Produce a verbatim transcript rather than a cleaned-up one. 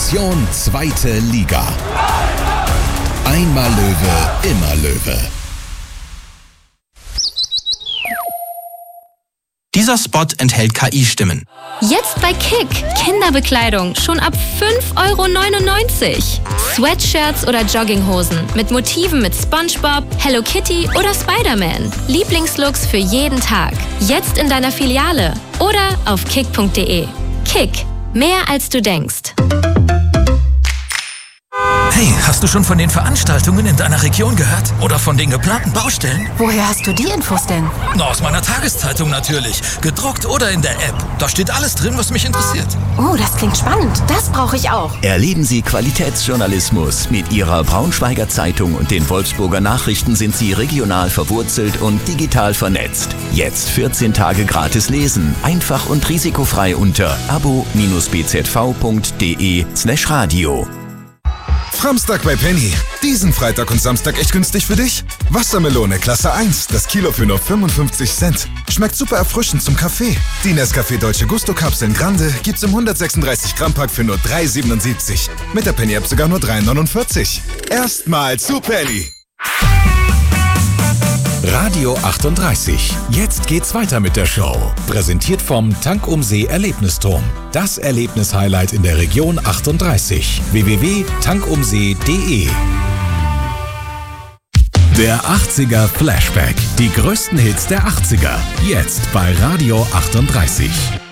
Mission zweite Liga. Einmal Löwe, immer Löwe. Dieser Spot enthält K I-Stimmen. Jetzt bei Kick. Kinderbekleidung schon ab fünf Euro neunundneunzig. Sweatshirts oder Jogginghosen mit Motiven mit SpongeBob, Hello Kitty oder Spider-Man. Lieblingslooks für jeden Tag. Jetzt in deiner Filiale oder auf kick punkt de. Kick. Mehr als du denkst. Hey, hast du schon von den Veranstaltungen in deiner Region gehört? Oder von den geplanten Baustellen? Woher hast du die Infos denn? Na, aus meiner Tageszeitung natürlich. Gedruckt oder in der App. Da steht alles drin, was mich interessiert. Oh, das klingt spannend. Das brauche ich auch. Erleben Sie Qualitätsjournalismus. Mit Ihrer Braunschweiger Zeitung und den Wolfsburger Nachrichten sind Sie regional verwurzelt und digital vernetzt. Jetzt vierzehn Tage gratis lesen. Einfach und risikofrei unter abo b z v punkt de slash radio. Framstag bei Penny. Diesen Freitag und Samstag echt günstig für dich? Wassermelone Klasse eins, das Kilo für nur fünfundfünfzig Cent. Schmeckt super erfrischend zum Kaffee. Die Nescafé Dolce Gusto Kapseln Grande gibt's im hundertsechsunddreißig Gramm Pack für nur drei siebenundsiebzig. Mit der Penny App sogar nur drei neunundvierzig. Erstmal zu Penny. Radio achtunddreißig. Jetzt geht's weiter mit der Show. Präsentiert vom Tank um See Erlebnisturm. Das Erlebnis-Highlight in der Region achtunddreißig. w w w punkt tankumsee punkt de. Der achtziger Flashback. Die größten Hits der achtziger. Jetzt bei Radio achtunddreißig.